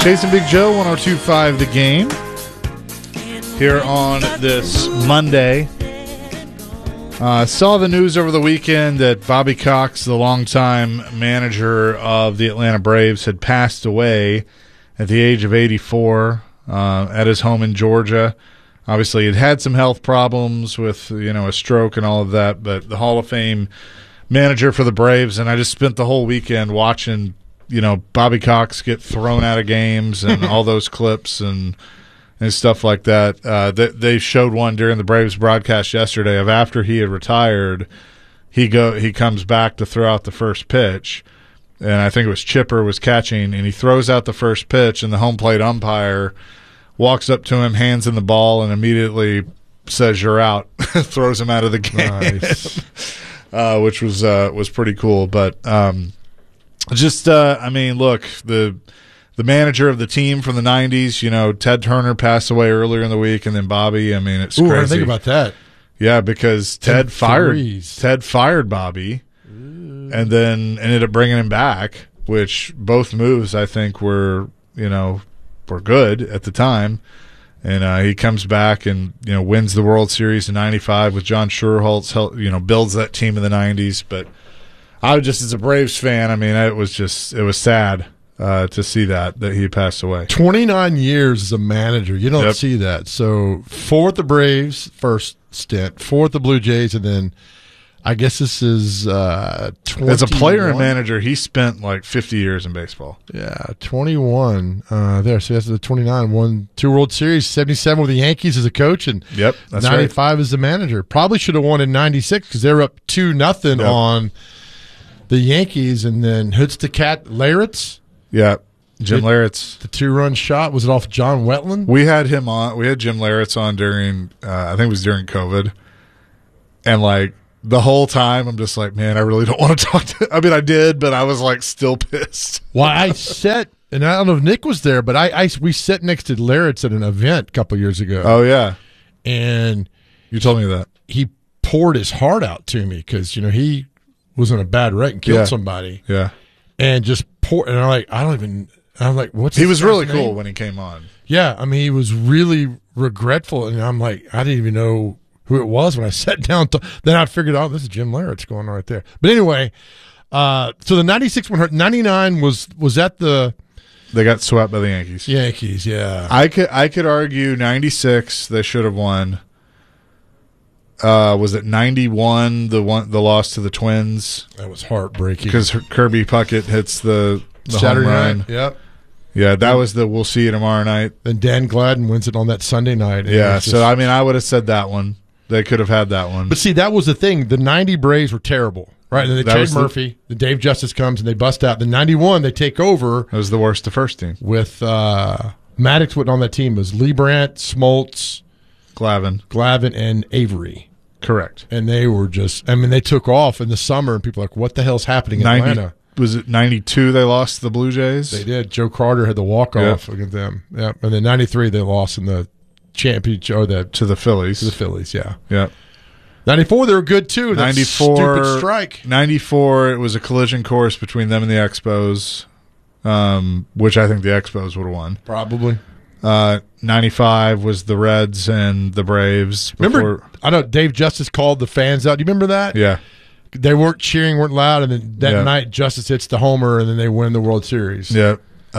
Chasing Big Joe, 102.5 The Game. Here on this Monday. Saw the news over the weekend that Bobby Cox, the longtime manager of the Atlanta Braves, had passed away at the age of 84 at his home in Georgia. Obviously, he'd had some health problems with, a stroke and all of that, but the Hall of Fame manager for the Braves, and I just spent the whole weekend watching Bobby Cox get thrown out of games and all those clips and stuff like that. They showed one during the Braves broadcast yesterday of after he had retired, he comes back to throw out the first pitch, and I think it was Chipper was catching, and he throws out the first pitch, and the home plate umpire walks up to him, hands him the ball, and immediately says, "You're out," throws him out of the game. Nice. Which was pretty cool, but look, the manager of the team from the 90s, Ted Turner passed away earlier in the week, and then Bobby. It's crazy. I didn't think about that. Yeah, because Ted fired Bobby, and then ended up bringing him back, which both moves I think were good at the time. And he comes back and wins the World Series in '95 with John Schuerholz. Builds that team in the '90s. But I was just, as a Braves fan, it was sad to see that he passed away. 29 years as a manager, you don't see that. So 4 with the Braves first stint, 4 with the Blue Jays, and then I guess this is 21. As a player and manager, he spent like 50 years in baseball. Yeah, 21 there. So that's the 29. Won 2 World Series, 77 with the Yankees as a coach, and that's 95 right. as the manager. Probably should have won in 96 because they were up 2-0 on the Yankees, and then who's the cat? Laritz? Yeah, Jim Laritz. The 2-run shot, was it off John Wetland? We had him on. We had Jim Laritz on during, I think it was during COVID, and the whole time, I'm just like, man, I really don't want to talk to him. I did, but I was still pissed. Well, I sat, and I don't know if Nick was there, but we sat next to Laritz at an event a couple years ago. Oh, yeah. And you told me that. He poured his heart out to me because, he was in a bad wreck and killed somebody. Yeah. And just poured, and I'm like, what's He was really name? cool when he came on. Yeah. He was really regretful, and I'm like, I didn't even know who it was when I sat down. Then I figured out, this is Jim Laritz going on right there. But anyway, so the 96 one hurt. 99 was that the... They got swept by the Yankees. Yankees, yeah. I could argue 96 they should have won. Was it 91 the loss to the Twins? That was heartbreaking because Kirby Puckett hits the Saturday home run. Night. Yep. Yeah, that was the we'll see you tomorrow night. Then Dan Gladden wins it on that Sunday night. Yeah, I would have said that one. They could have had that one. But see, that was the thing. The 90 Braves were terrible, right? And then they trade Murphy. The Dave Justice comes and they bust out. The 91, they take over. It was the worst, the first team. With Maddox, what on that team was Lee Brandt, Smoltz, Glavine, and Avery. Correct. And they were just, they took off in the summer, and people were like, what the hell's happening in Atlanta? Was it 92 they lost to the Blue Jays? They did. Joe Carter had the walk-off against them. Yep. And then 93 they lost in the championship, or to the Phillies. To the Phillies, yeah. Yep. 94 they were good too. 94 stupid strike. 94 it was a collision course between them and the Expos, which I think the Expos would have won. Probably. 95 was the Reds and the Braves. Remember, I know Dave Justice called the fans out. Do you remember that? Yeah. They weren't cheering, weren't loud, and then that night Justice hits the homer, and then they win the World Series. Yeah.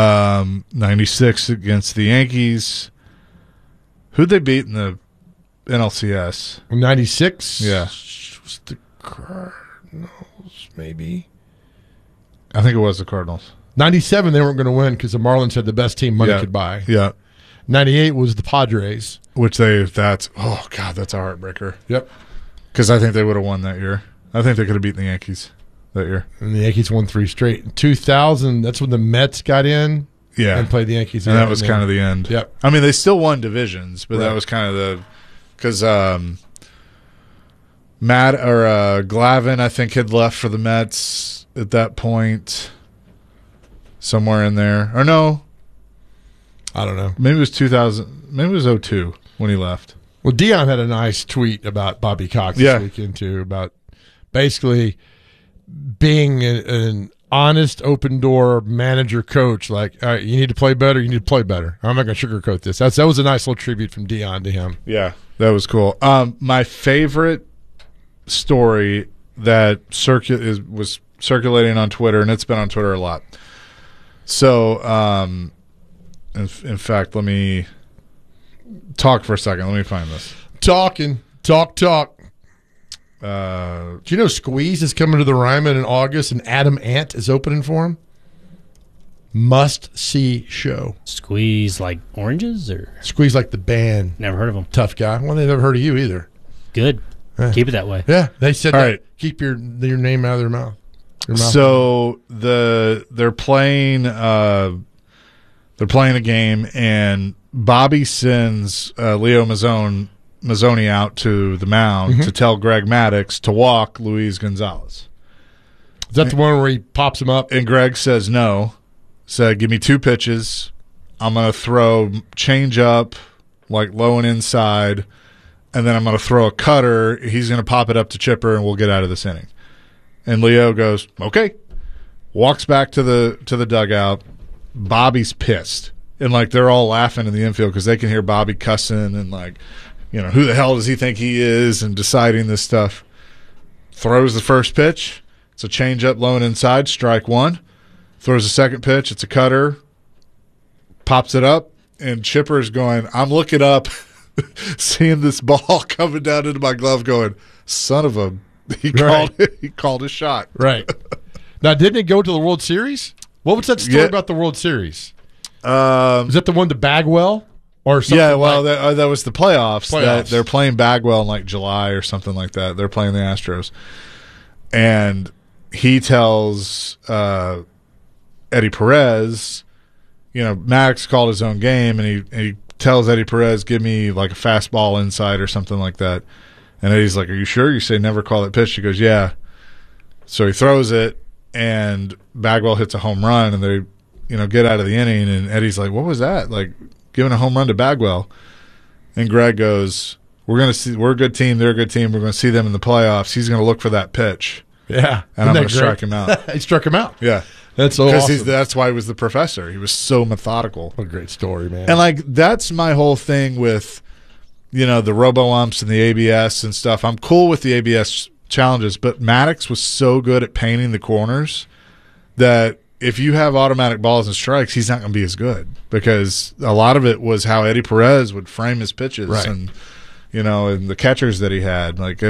96 against the Yankees. Who'd they beat in the NLCS? 96? Yeah. Was the Cardinals, maybe? I think it was the Cardinals. 97 they weren't going to win because the Marlins had the best team money could buy. Yeah. 98 was the Padres. That's a heartbreaker. Yep. Because I think they would have won that year. I think they could have beaten the Yankees that year. And the Yankees won 3 straight. In 2000, that's when the Mets got in and played the Yankees. And that was kind of the end. Yep. They still won divisions, but that was kind of because Glavine, I think, had left for the Mets at that point. Somewhere in there. Or no. I don't know. Maybe it was 2000. Maybe it was 2002 when he left. Well, Dion had a nice tweet about Bobby Cox this weekend, too, about basically being an honest, open door manager coach. Like, all right, you need to play better. You need to play better. I'm not going to sugarcoat this. That was a nice little tribute from Dion to him. Yeah, that was cool. My favorite story that was circulating on Twitter, and it's been on Twitter a lot. So, in fact, let me talk for a second. Let me find this. Talk. Do you know Squeeze is coming to the Ryman in August and Adam Ant is opening for him? Must-see show. Squeeze like oranges or? Squeeze like the band. Never heard of them. Tough guy. Well, they've never heard of you either. Good. Yeah. Keep it that way. Yeah, they said All that. right. Keep your name out of their mouth. So they're playing a game, and Bobby sends Leo Mazzoni out to the mound to tell Greg Maddux to walk Luis Gonzalez. Is that the one where he pops him up? And Greg says no. Said, give me 2 pitches. I'm going to throw change up, like low and inside, and then I'm going to throw a cutter. He's going to pop it up to Chipper, and we'll get out of this inning. And Leo goes, okay. Walks back to the dugout. Bobby's pissed. And, like, they're all laughing in the infield because they can hear Bobby cussing and, like, you know, who the hell does he think he is and deciding this stuff. Throws the first pitch. It's a changeup low and inside, strike 1. Throws the second pitch. It's a cutter. Pops it up. And Chipper's going, I'm looking up, seeing this ball coming down into my glove going, son of a – he called his shot. Right. Now, didn't it go to the World Series? What was that story about the World Series? Is that the one to Bagwell? Or something? Yeah, well, that was the playoffs. They're playing Bagwell in like July or something like that. They're playing the Astros. And he tells Eddie Perez, you know, Maddux called his own game, and he tells Eddie Perez, give me like a fastball inside or something like that. And Eddie's like, are you sure? You say never call that pitch. He goes, yeah. So he throws it, and Bagwell hits a home run, and they, you know, get out of the inning. And Eddie's like, what was that? Like, giving a home run to Bagwell. And Greg goes, we're a good team, they're a good team, we're going to see them in the playoffs. He's going to look for that pitch. Yeah. And I'm going to strike him out. He struck him out. Yeah. That's so awesome. That's why he was the professor. He was so methodical. What a great story, man. And, like, that's my whole thing with, you know, the robo-umps and the ABS and stuff. I'm cool with the ABS challenges, but Maddux was so good at painting the corners that if you have automatic balls and strikes, he's not going to be as good because a lot of it was how Eddie Perez would frame his pitches and, you know, and the catchers that he had. Like,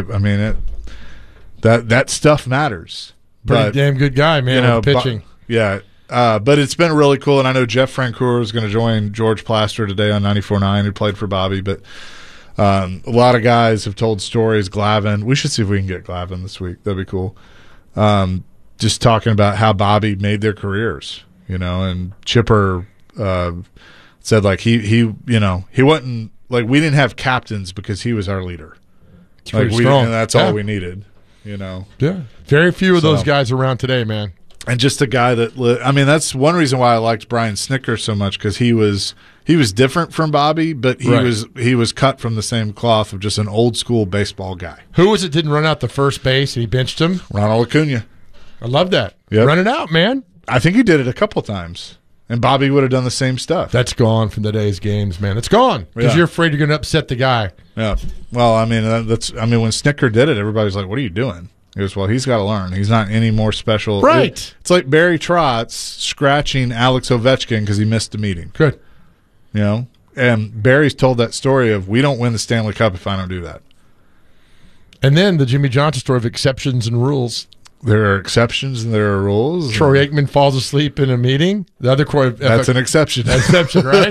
that stuff matters. Pretty damn good guy, man, you know, pitching. But it's been really cool, and I know Jeff Francoeur is going to join George Plaster today on 94.9, who played for Bobby, but a lot of guys have told stories. Glavin, we should see if we can get Glavin this week. That'd be cool. Just talking about how Bobby made their careers, you know, and Chipper said, like, he you know, he wasn't, like, we didn't have captains because he was our leader. It's pretty strong. And that's all we needed, you know. Yeah. Very few of those guys around today, man. And just a guy that, I mean, that's one reason why I liked Brian Snitker so much, because he was different from Bobby, but he was cut from the same cloth of just an old school baseball guy. Who was it didn't run out the first base and he benched him? Ronald Acuna. I love that. Yep. Run it out, man. I think he did it a couple times, and Bobby would have done the same stuff. That's gone from today's games, man. It's gone because you're afraid you're going to upset the guy. Yeah. Well, I mean, when Snitker did it, everybody's like, "What are you doing?" He goes, "Well, he's got to learn. He's not any more special." Right. It's like Barry Trotz scratching Alex Ovechkin because he missed a meeting. Good. You know, and Barry's told that story of, "We don't win the Stanley Cup if I don't do that." And then the Jimmy Johnson story of exceptions and rules. There are exceptions and there are rules. Troy Aikman falls asleep in a meeting. The other that's an exception. Exception, right?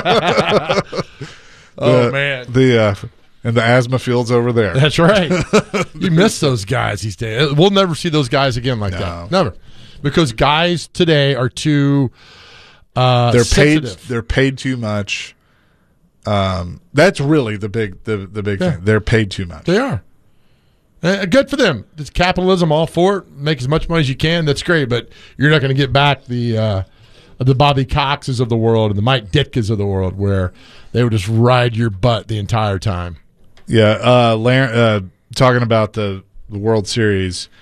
Man. And the asthma field's over there. That's right. You miss those guys these days. We'll never see those guys again like that. Never. Because guys today are too sensitive. They're paid too much. That's really the big thing. They're paid too much. They are. Good for them. It's capitalism, all for it. Make as much money as you can. That's great, but you're not going to get back the Bobby Coxes of the world and the Mike Ditkas of the world, where they would just ride your butt the entire time. Yeah. Talking about the World Series,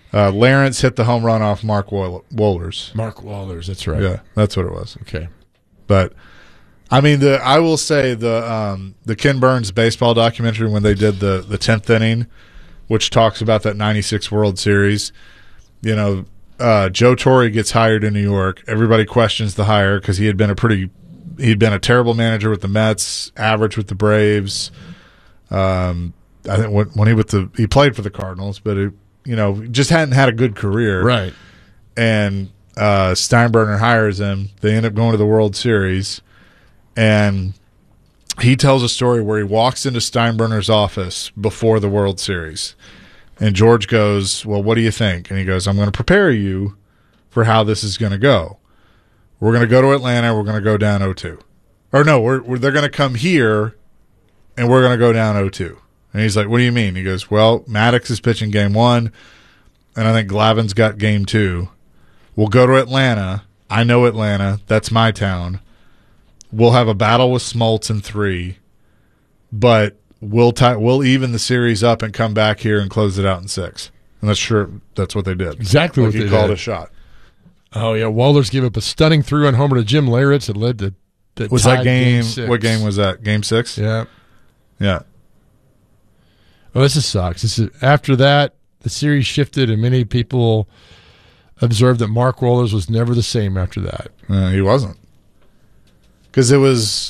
Lawrence hit the home run off Mark Wohlers. Mark Wohlers, that's right. Yeah, that's what it was. Okay. But I mean, I will say the Ken Burns baseball documentary when they did the 10th inning, which talks about that '96 World Series. You know, Joe Torre gets hired in New York. Everybody questions the hire because he'd been a terrible manager with the Mets, average with the Braves. I think when he played for the Cardinals, but just hadn't had a good career. Right. And Steinbrenner hires him. They end up going to the World Series, and he tells a story where he walks into Steinbrenner's office before the World Series, and George goes, "Well, what do you think?" And he goes, "I'm going to prepare you for how this is going to go. We're going to go to Atlanta. We're going to go down 0-2. Or no, they're going to come here, and we're going to go down 0-2. And he's like, "What do you mean?" He goes, "Well, Maddox is pitching game 1, and I think Glavin's got game 2. We'll go to Atlanta. I know Atlanta. That's my town. We'll have a battle with Smoltz in 3, but we'll even the series up and come back here and close it out in 6. And that's what they did. Exactly what he they called did. a shot. Oh, yeah. Wohlers gave up a stunning 3-run homer to Jim Leyritz that led to Was that game? 6. What game was that? Game 6? Yeah. Yeah. Oh, this sucks. After that, the series shifted, and many people observed that Mark Wohlers was never the same after that. He wasn't. Because it was,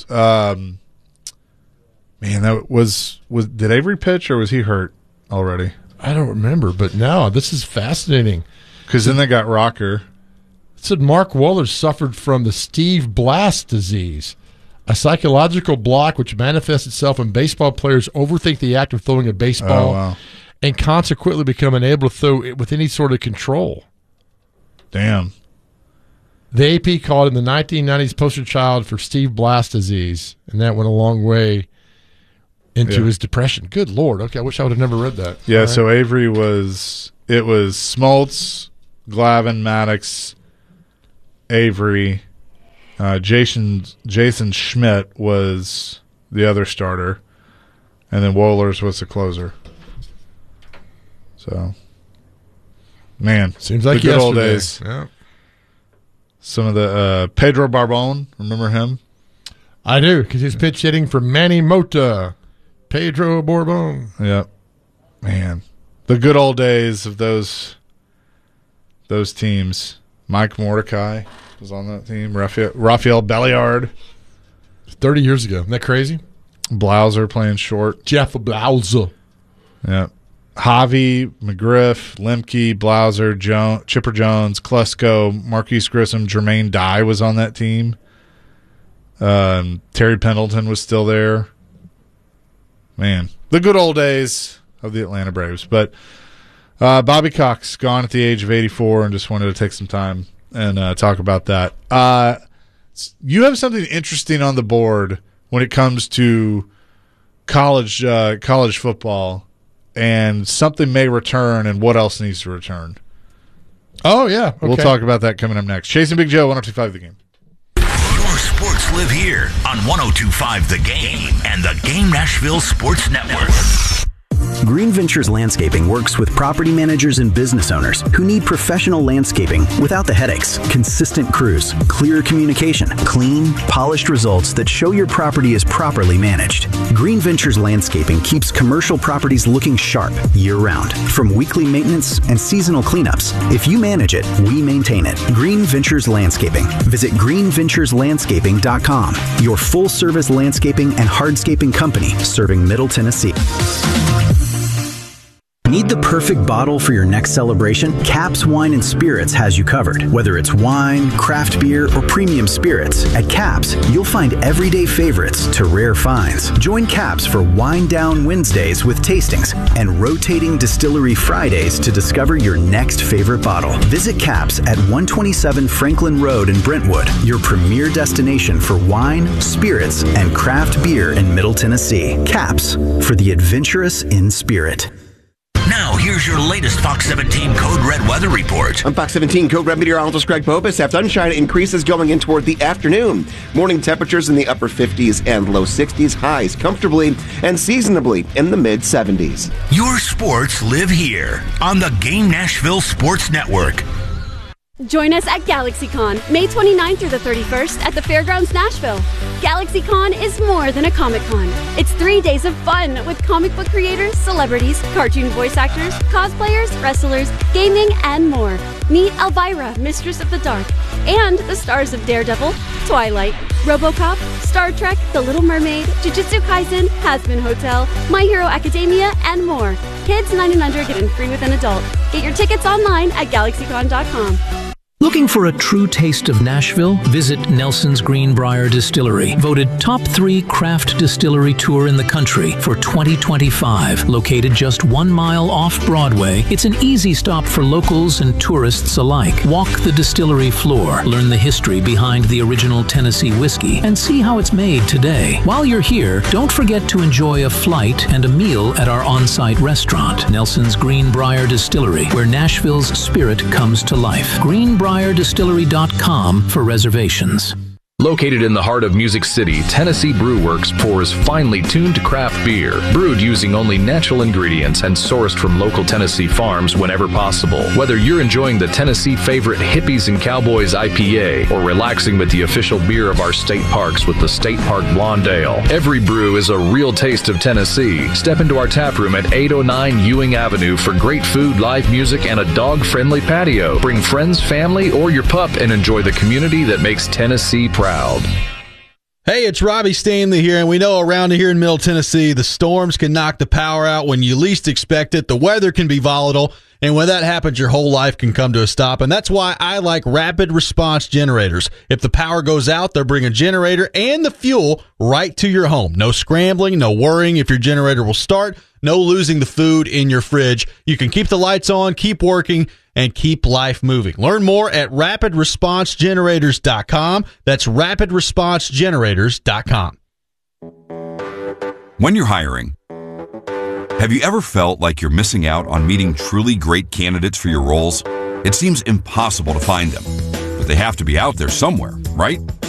did Avery pitch or was he hurt already? I don't remember, but now this is fascinating. Because then they got Rocker. It said Mark Wohlers suffered from the Steve Blass disease, a psychological block which manifests itself when baseball players overthink the act of throwing a baseball and consequently become unable to throw it with any sort of control. Damn. The AP called him the 1990s poster child for Steve Blass disease, and that went a long way into his depression. Good Lord. Okay, I wish I would have never read that. Yeah, right. So Avery was Smoltz, Glavine, Maddox, Avery, Jason Schmidt was the other starter, and then Wohlers was the closer. So, man, seems like the good yesterday. old days. Yeah. Some of the Pedro Barbon, remember him? I do, because he's pitch hitting for Manny Mota. Pedro Bourbon. Yep. Man, the good old days of those teams. Mike Mordecai was on that team. Rafael Belliard. 30 years ago. Isn't that crazy? Blauser playing short. Jeff Blauser. Yep. Javi, McGriff, Lemke, Blauser, Chipper Jones, Klesko, Marquise Grissom, Jermaine Dye was on that team. Terry Pendleton was still there. Man, the good old days of the Atlanta Braves. But Bobby Cox gone at the age of 84, and just wanted to take some time and talk about that. You have something interesting on the board when it comes to college football, and something may return, and what else needs to return. Oh, yeah. Okay. We'll talk about that coming up next. Chasing Big Joe, 102.5 The Game. Your sports live here on 102.5 The Game and the Game Nashville Sports Network. Green Ventures Landscaping works with property managers and business owners who need professional landscaping without the headaches, consistent crews, clear communication, clean, polished results that show your property is properly managed. Green Ventures Landscaping keeps commercial properties looking sharp year-round, from weekly maintenance and seasonal cleanups. If you manage it, we maintain it. Green Ventures Landscaping. Visit greenventureslandscaping.com, your full-service landscaping and hardscaping company serving Middle Tennessee. Need the perfect bottle for your next celebration? Caps Wine and Spirits has you covered. Whether it's wine, craft beer, or premium spirits, at Caps, you'll find everyday favorites to rare finds. Join Caps for Wine Down Wednesdays with tastings and rotating distillery Fridays to discover your next favorite bottle. Visit Caps at 127 Franklin Road in Brentwood, your premier destination for wine, spirits, and craft beer in Middle Tennessee. Caps, for the adventurous in spirit. Now, here's here's your latest Fox 17 Code Red weather report. I'm Fox 17 Code Red meteorologist Greg Popus. Sunshine increases going in toward the afternoon. Morning temperatures in the upper 50s and low 60s. Highs comfortably and seasonably in the mid-70s. Your sports live here on the Game Nashville Sports Network. Join us at GalaxyCon, May 29th through the 31st at the Fairgrounds Nashville. GalaxyCon is more than a Comic-Con. It's 3 days of fun with comic book creators, celebrities, cartoon voice actors, cosplayers, wrestlers, gaming, and more. Meet Elvira, Mistress of the Dark, and the stars of Daredevil, Twilight, RoboCop, Star Trek, The Little Mermaid, Jujutsu Kaisen, Hazbin Hotel, My Hero Academia, and more. Kids 9 and under get in free with an adult. Get your tickets online at GalaxyCon.com. Looking for a true taste of Nashville? Visit Nelson's Greenbrier Distillery, voted top 3 craft distillery tour in the country for 2025. Located just 1 mile off Broadway, it's an easy stop for locals and tourists alike. Walk the distillery floor, learn the history behind the original Tennessee whiskey, and see how it's made today. While you're here, don't forget to enjoy a flight and a meal at our on-site restaurant, Nelson's Greenbrier Distillery, where Nashville's spirit comes to life. GreenbrierDistillery.com for reservations. Located in the heart of Music City, Tennessee Brew Works pours finely tuned craft beer, brewed using only natural ingredients and sourced from local Tennessee farms whenever possible. Whether you're enjoying the Tennessee favorite Hippies and Cowboys IPA or relaxing with the official beer of our state parks with the State Park Blonde Ale, every brew is a real taste of Tennessee. Step into our tap room at 809 Ewing Avenue for great food, live music, and a dog-friendly patio. Bring friends, family, or your pup and enjoy the community that makes Tennessee proud. Hey, it's Robbie Stanley here, and we know around here in Middle Tennessee, the storms can knock the power out when you least expect it. The weather can be volatile, and when that happens, your whole life can come to a stop, and that's why I like rapid response generators. If the power goes out, they'll bring a generator and the fuel right to your home. No scrambling, no worrying if your generator will start, no losing the food in your fridge. You can keep the lights on, keep working, and keep life moving. Learn more at rapidresponsegenerators.com. That's rapidresponsegenerators.com. When you're hiring, have you ever felt like you're missing out on meeting truly great candidates for your roles? It seems impossible to find them, but they have to be out there somewhere, right?